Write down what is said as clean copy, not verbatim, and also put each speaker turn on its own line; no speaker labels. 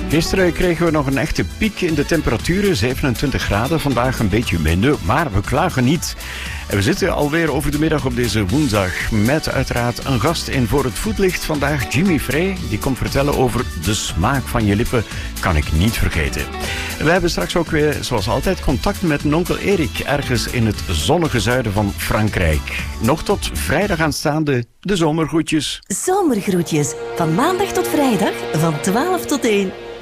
Gisteren kregen we nog een echte piek in de temperaturen, 27 graden. Vandaag een beetje minder, maar we klagen niet. En we zitten alweer over de middag op deze woensdag met uiteraard een gast in Voor het Voetlicht. Vandaag Jimmy Frey, die komt vertellen over de smaak van je lippen. Kan ik niet vergeten. We hebben straks ook weer, zoals altijd, contact met onkel Erik, ergens in het zonnige zuiden van Frankrijk. Nog tot vrijdag aanstaande de zomergroetjes.
Zomergroetjes, van maandag tot vrijdag, van 12 tot 1.